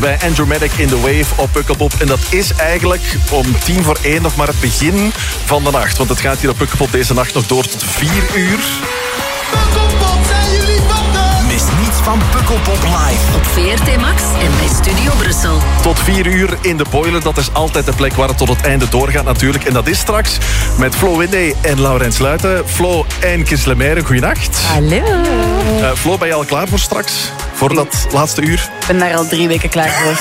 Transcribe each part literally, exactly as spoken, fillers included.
bij Andromatic in the Wave op Pukkelpop. En dat is eigenlijk om tien voor één nog maar het begin van de nacht. Want het gaat hier op Pukkelpop deze nacht nog door tot vier uur. Pukkelpop, zijn jullie wakker? Mis niets van Pukkelpop live. Op V R T Max en bij Studio Brussel. Tot vier uur in de boiler. Dat is altijd de plek waar het tot het einde doorgaat natuurlijk. En dat is straks met Flo Winde en Laurens Luiten. Flo en Chris Lemaire, goeienacht. Hallo. Uh, Flo, ben je al klaar voor straks? Voor dat laatste uur? Ik ben daar al drie weken klaar voor.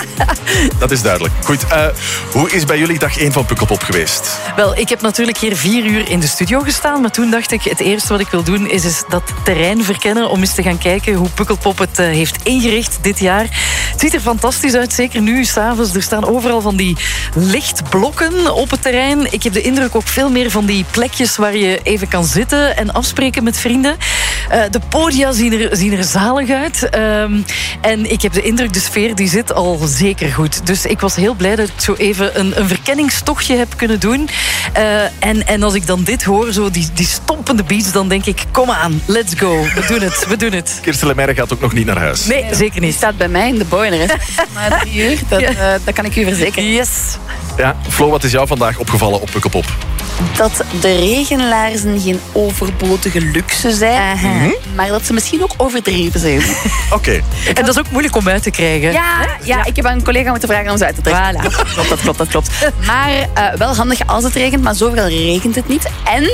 Dat is duidelijk. Goed, uh, hoe is bij jullie dag één van Pukkelpop geweest? Wel, ik heb natuurlijk hier vier uur in de studio gestaan. Maar toen dacht ik, het eerste wat ik wil doen is, is dat terrein verkennen. Om eens te gaan kijken hoe Pukkelpop het uh, heeft ingericht dit jaar. Het ziet er fantastisch uit, zeker nu, 's avonds. Er staan overal van die lichtblokken op het terrein. Ik heb de indruk ook veel meer van die plekjes waar je even kan zitten en afspreken met vrienden. Uh, de podia zien er, zien er zalig uit. Um, en ik heb de indruk, de sfeer die zit al zeker goed. Dus ik was heel blij dat ik zo even een, een verkenningstochtje heb kunnen doen. Uh, en, en als ik dan dit hoor, zo die, die stompende beats, dan denk ik, kom aan, let's go. We doen het, we doen het. Kirsten Lemaire gaat ook nog niet naar huis. Nee, zeker niet. Die staat bij mij in de boiler. Maar drie uur, dat, Ja. uh, dat kan ik u verzekeren. Yes. Ja, Flo, wat is jou vandaag opgevallen op Pukkelpop? Dat de regenlaarzen geen overbodige luxe zijn, Mm-hmm. maar dat ze misschien ook overdreven zijn. Oké. Okay. En dat is ook moeilijk om uit te krijgen. Ja, ja, ik heb aan een collega moeten vragen om ze uit te trekken. Voilà. Klopt, dat klopt, dat klopt. Maar uh, wel handig als het regent, maar zoveel regent het niet. En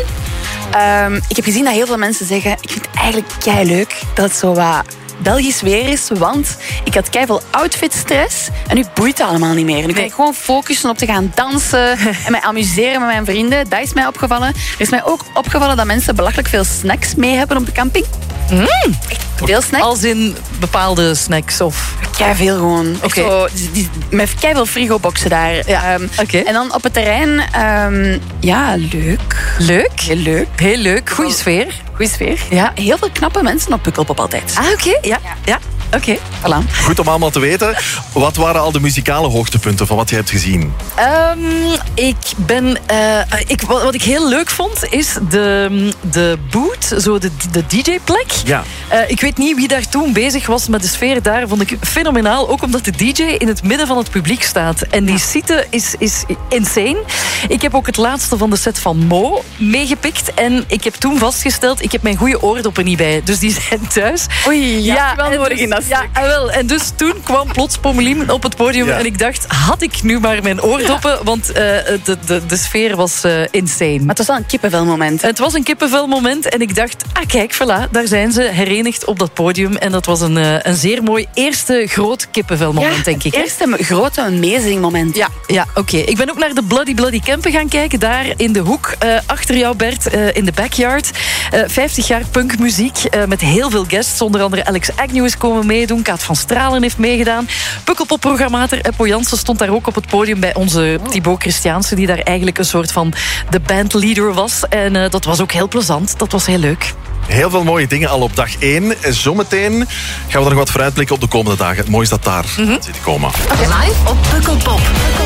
um, ik heb gezien dat heel veel mensen zeggen, ik vind het eigenlijk keileuk dat het zo wat Belgisch weer is, want ik had keiveel outfitstress en nu boeit het allemaal niet meer. Nu kan ik gewoon focussen op te gaan dansen en mij amuseren met mijn vrienden. Dat is mij opgevallen. Er is mij ook opgevallen dat mensen belachelijk veel snacks mee hebben op de camping. Mm. Echt veel snacks. Als in bepaalde snacks of... Keiveel gewoon. Oké. Okay. Met keiveel frigoboxen daar. Ja, Um, oké. En dan op het terrein, um, ja, leuk. Leuk. Heel leuk. Heel leuk. Goeie sfeer. Goeie sfeer. Ja. Heel veel knappe mensen op Pukkelpop altijd. Ah, oké. Okay. Ja. Ja. Oké. Okay. Voilà. Goed om allemaal te weten. Wat waren al de muzikale hoogtepunten van wat je hebt gezien? Um, ik ben... Uh, ik, wat, wat ik heel leuk vond, is de, de boot, zo de, de D J-plek. Ja. Uh, ik weet niet wie daar toen bezig was, maar de sfeer daar vond ik fenomenaal. Ook omdat de D J in het midden van het publiek staat. En die site is, is insane. Ik heb ook het laatste van de set van Mo meegepikt. En ik heb toen vastgesteld, ik heb mijn goede oordoppen niet bij. Dus die zijn thuis. Oei, ja, ja wel en nodig dus, in dat ja, stuk. en wel. En dus toen kwam plots Pommelien op het podium. Ja. En ik dacht, had ik nu maar mijn oordoppen? Ja. Want uh, de, de, de sfeer was uh, insane. Maar het was wel een kippenvelmoment. Het was een kippenvelmoment. En ik dacht, ah kijk, voilà, daar zijn ze herenigd op dat podium. En dat was een, uh, een zeer mooi eerste groot kippenvelmoment, ja, denk ik. Het eerste grote amazing moment. Ja, ja oké. Okay. Ik ben ook naar de Bloody Bloody Campen gaan kijken. Daar in de hoek, uh, achter jou Bert, uh, in de backyard. Uh, vijftig jaar punkmuziek uh, met heel veel guests. Onder andere Alex Agnew is komen meedoen. Kaat van Stralen heeft meegedaan. Pukkelpop-programmator Eppo Jansen stond daar ook op het podium bij onze Thibaut Christiaanse, die daar eigenlijk een soort van de bandleader was. En uh, dat was ook heel plezant. Dat was heel leuk. Heel veel mooie dingen al op dag één. Zometeen gaan we er nog wat vooruitblikken op de komende dagen. Het mooiste dat daar mm-hmm. zit te komen. Okay. Live op Pukkelpop.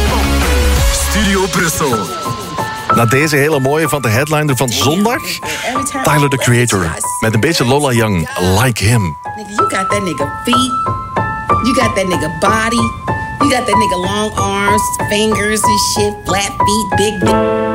Studio Brussel. Na deze hele mooie van de headliner van zondag, Tyler, the Creator. Met een beetje Lola Young, Like Him. Nigga, you got that nigga feet. You got that nigga body. You got that nigga long arms, fingers and shit, flat feet, big dick.